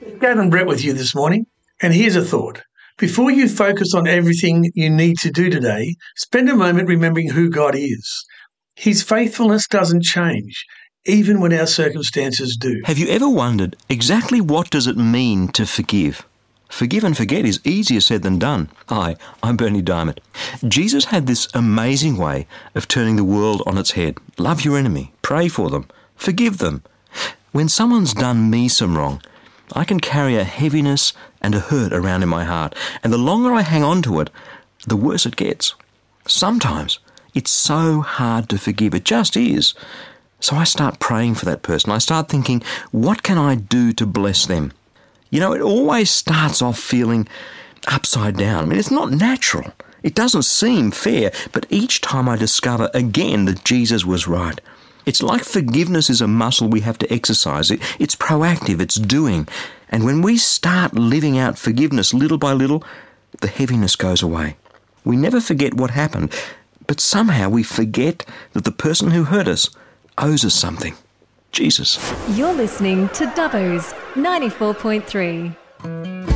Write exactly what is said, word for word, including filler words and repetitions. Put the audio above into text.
Gavin Brett with you this morning, and here's a thought. Before you focus on everything you need to do today, spend a moment remembering who God is. His faithfulness doesn't change, even when our circumstances do. Have you ever wondered exactly what does it mean to forgive? Forgive and forget is easier said than done. Hi, I'm Bernie Diamond. Jesus had this amazing way of turning the world on its head. Love your enemy, pray for them, forgive them. When someone's done me some wrong, I can carry a heaviness and a hurt around in my heart, and the longer I hang on to it, the worse it gets. Sometimes it's so hard to forgive, it just is. So I start praying for that person. I start thinking, what can I do to bless them? You know, it always starts off feeling upside down. I mean, it's not natural. It doesn't seem fair, but each time I discover again that Jesus was right. It's like forgiveness is a muscle we have to exercise. It, it's proactive, it's doing. And when we start living out forgiveness little by little, the heaviness goes away. We never forget what happened, but somehow we forget that the person who hurt us owes us something. Jesus. You're listening to Dubbo's ninety-four point three.